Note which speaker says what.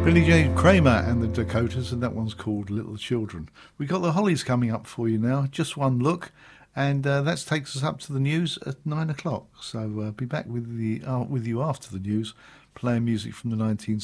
Speaker 1: Billy J. Kramer and the Dakotas, and that one's called Little Children. We got the Hollies coming up for you now. Just one look, and that takes us up to the news at 9 o'clock. So be back with you after the news, playing music from the 1960s.